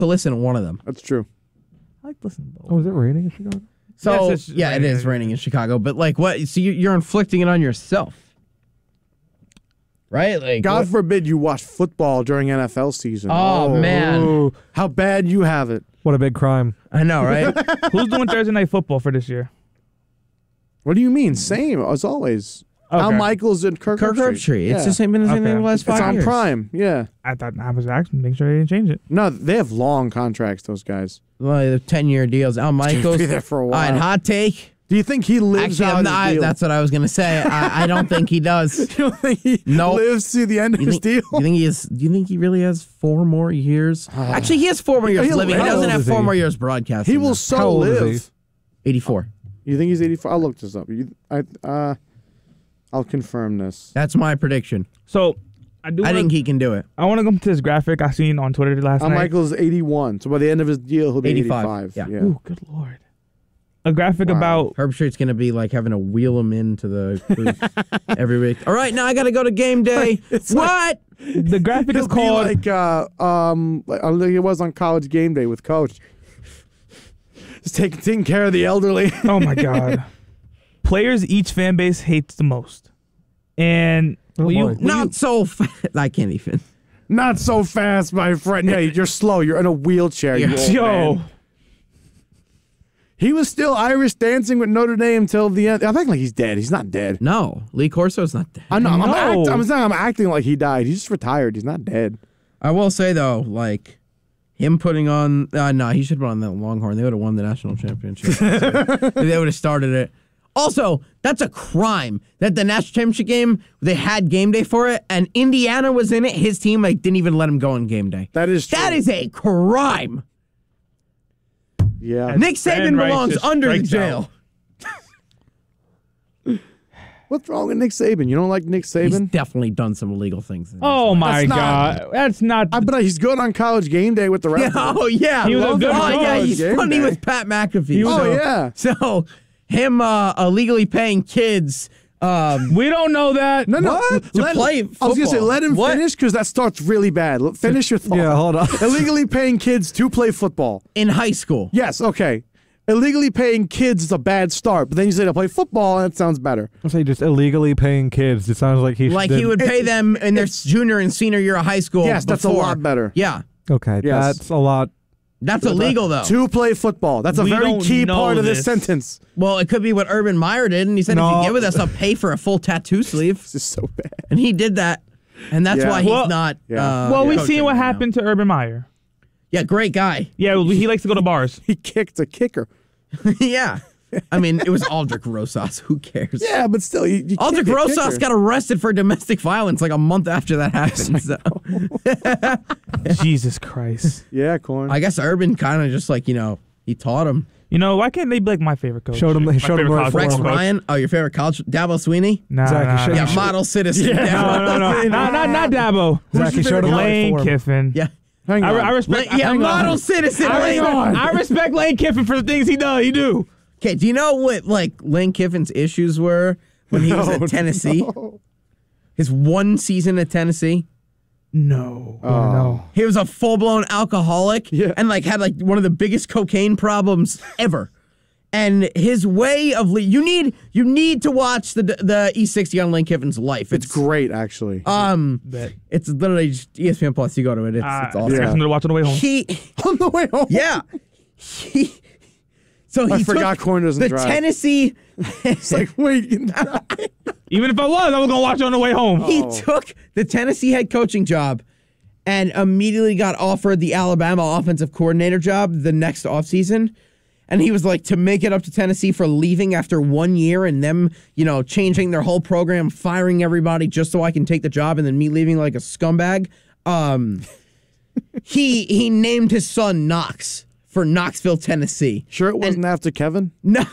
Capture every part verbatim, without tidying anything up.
to listen to one of them. That's true. I like listening to both. Oh, is it raining in Chicago? So Yes, it's yeah, it raining. is raining in Chicago. But like, what? So you- you're inflicting it on yourself, right? Like, God what- forbid you watch football during N F L season. Oh, man. Ooh, How bad you have it. what a big crime. I know, right? Who's doing Thursday Night Football for this year? What do you mean? Same as always. Al Okay. Michaels and Kirk, Kirk Herbstreit. It's Yeah. the same been the same Okay. thing the last It's five on years. Prime. Yeah. I thought I was asking, make sure they didn't change it. No, they have long contracts. Those guys. Well, they're ten-year deals. Al Michaels. be there for a All right, while. hot take. Do you think he lives Actually, out I'm his not, deal? that's what I was gonna say. I, I don't think he does. You don't think he Nope. lives to the end of You his think, deal? you think he is? Do you think he really has four more years? Actually, he has four more years He'll living. He live. doesn't How have old is four he? more years broadcasting. He will though. so How old is he? live. eighty-four. You think he's eighty-four? I'll look this up. You, I, uh, I'll confirm this. That's my prediction. So I do. I wanna, think he can do it. I want to go to this graphic I seen on Twitter last Al night. Michaels is eighty-one. So by the end of his deal, he'll be eighty-five. eighty-five. Yeah. Ooh, good lord. A graphic Wow. about Herb Street's gonna be like having to wheel him into the cruise every week. All right, now I gotta go to game day. It's What? the graphic He'll is be called. like uh, um, like I think it was on College Game Day with Coach. Just taking taking care of the elderly. Oh my god. Players each fan base hates the most, and Oh, will you, boy. will Not you- so. Fa- I can't even. Not so fast, my friend. Yeah, you're slow. You're in a wheelchair. You Yeah. old yo. man. He was still Irish dancing with Notre Dame till the end. I'm acting like he's dead. He's not dead. No, Lee Corso's not dead. I'm, not, I'm, No. act, I'm saying I'm acting like he died. He's just retired. He's not dead. I will say though, like him putting on. Uh, no, he should have put on that Longhorn. They would have won the national championship. They would have started it. Also, that's a crime that the national championship game they had game day for it, and Indiana was in it. His team like didn't even let him go on game day. That is true. That is a crime. Yeah. Nick Ben Saban Rice belongs just under the strikes jail. What's wrong with Nick Saban? You don't like Nick He's Saban? definitely done some illegal things. Oh my That's not- god. That's not. I bet he's good on College Game Day with the rest. Yeah, of them. oh yeah, He was a oh good yeah, coach. he's Game funny day. with Pat McAfee. He was Oh a- yeah. So him uh, illegally paying kids um, we don't know that. No, no. What? To Let- play I was gonna say football. let him What? finish because that starts really bad. Let- Finish your thought. Yeah, hold on. Illegally paying kids to play football. in high school. Yes, okay. Illegally paying kids is a bad start, but then you say to play football, and it sounds better. I say just illegally paying kids. It sounds like he Like should. he would pay them in their junior and senior year of high school. Yes, that's a before. lot better. Yeah, Okay, Yes. that's a lot. that's illegal though. To play football. That's a We very don't key know part of this this. sentence. Well, it could be what Urban Meyer did, and he said, if No. you get with us, I'll pay for a full tattoo sleeve. This is so bad. And he did that, and that's Yeah. why he's Well- not. Yeah. Uh, well, we've coaching seen what right now. happened to Urban Meyer. Yeah, great guy. Yeah, well, he likes to go to bars. He kicked a kicker. Yeah, I mean, it was Aldrich Rosas. Who cares? Yeah, but still, you, you Aldrich kick a Rosas kicker. got arrested for domestic violence like a month after that happened. So Jesus Christ. Yeah, corn. I guess Urban kind of just like, you know, he taught him. You know, why can't they be like my favorite coach? Showed him- My he showed him favorite where college to Rex Football football coach. Ryan. Oh, your favorite college? Dabo Sweeney? Nah, Zach, nah, you should- nah. Yeah, model citizen. No, Dabo. no, no. not, not, not Dabo. Zach, he showed him where to Lane form. Kiffin. Yeah. Hang I, on. I respect. La- yeah, hang on. model citizen. I Lane. respect, I respect Lane Kiffin for the things he does. He do. Okay, do you know what like Lane Kiffin's issues were when he was No, at Tennessee? no. His one season at Tennessee? No. Oh. No. He was a full-blown alcoholic Yeah. and like had like one of the biggest cocaine problems ever. And his way of le- you need you need to watch the the E sixty on Lane Kiffin's life. It's great, actually. Um, Bet. it's literally just E S P N Plus. You go to it. It's, Uh, it's awesome. yeah. Something to watch on the way home. He, On the way home. yeah, he. So he I forgot took Corn doesn't the drive. Tennessee. It's like, wait. you can drive. Even if I was, I was gonna watch it on the way home. He Oh. took the Tennessee head coaching job and immediately got offered the Alabama offensive coordinator job the next offseason. And he was like, to make it up to Tennessee for leaving after one year and them, you know, changing their whole program, firing everybody just so I can take the job and then me leaving like a scumbag. Um, he he named his son Knox for Knoxville, Tennessee. Sure it wasn't after Kevin? No.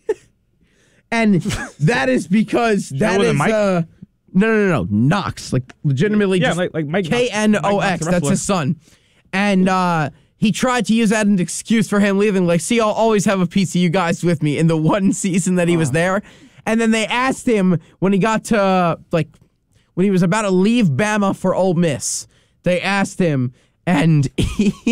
And that is because that wasn't is Mike? uh no no no no Knox, like legitimately Yeah, just like- like Mike Knox. K N O Mike X, Knox, the that's his wrestler. son. And uh he tried to use that as an excuse for him leaving, like, see, I'll always have a piece of you guys with me in the one season that he was there. And then they asked him when he got to like when he was about to leave Bama for Ole Miss, they asked him and he